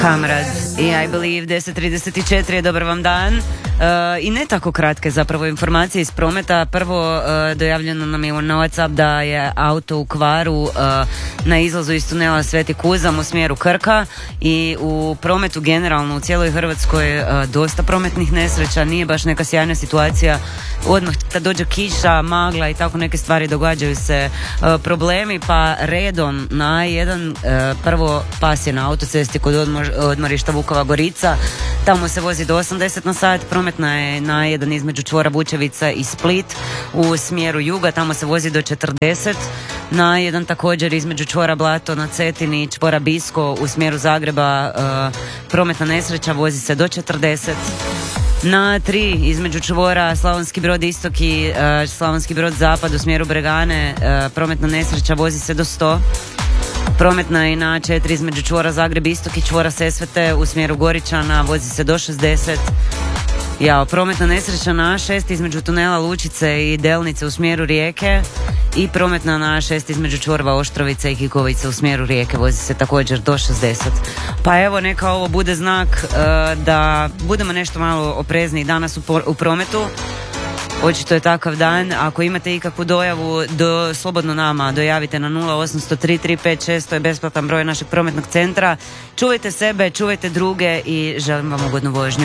Kamrad i I Believe 10.34, dobar vam dan. I ne tako kratke zapravo informacije iz prometa. Prvo, dojavljeno nam je na WhatsApp da je auto u kvaru na izlazu iz tunela Sveti Kuzam u smjeru Krka i u prometu generalno u cijeloj Hrvatskoj dosta prometnih nesreća, nije baš neka sjajna situacija. Odmah kad dođe kiša, magla i tako neke stvari događaju se problemi, pa redom na jedan, prvo pas je na autocesti kod odmorišta Vukova Gorica, tamo se vozi do 80 na sat, prometna je na jedan između čvora Vučevica i Split u smjeru juga, tamo se vozi do 40, na jedan također između čvora Blato na Cetini i čvora Bisko u smjeru Zagreba, prometna nesreća, vozi se do 40. Na 3 između čvora Slavonski Brod istok i Slavonski Brod zapad u smjeru Bregane, prometna nesreća, vozi se do 100. Prometna je na 4 između čvora Zagreb istok i čvora Sesvete u smjeru Goričana, vozi se do 60. Prometna nesreća na 6 između tunela Lučice i Delnice u smjeru Rijeke i prometna na 6 između čvorova Oštrovice i Kikovice u smjeru Rijeke, vozi se također do 60. Pa evo, neka ovo bude znak da budemo nešto malo oprezniji danas u prometu. Očito je takav dan. Ako imate ikakvu dojavu, slobodno nama dojavite na 0800 3356, to je besplatan broj našeg prometnog centra. Čuvajte sebe, čuvajte druge i želim vam ugodnu vožnju.